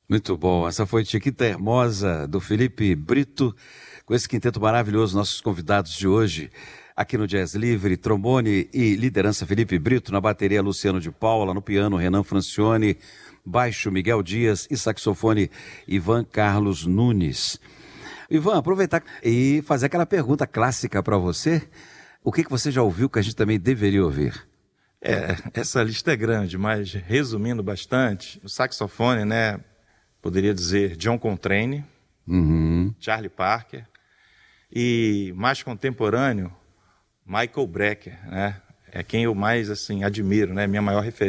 Muito bom. Essa foi Chiquita Hermosa, do Felipe Brito, com esse quinteto maravilhoso. Nossos convidados de hoje, aqui no Jazz Livre, trombone e liderança Felipe Brito, na bateria Luciano de Paula, no piano Renan Francione, baixo Miguel Dias e saxofone Ivan Carlos Nunes. Ivan, aproveitar e fazer aquela pergunta clássica para você. O que você já ouviu que a gente também deveria ouvir? Essa lista é grande, mas resumindo bastante, o saxofone, né? Poderia dizer John Coltrane, Charlie Parker, e mais contemporâneo, Michael Brecker, né? É quem eu mais, assim, admiro, né? Minha maior referência.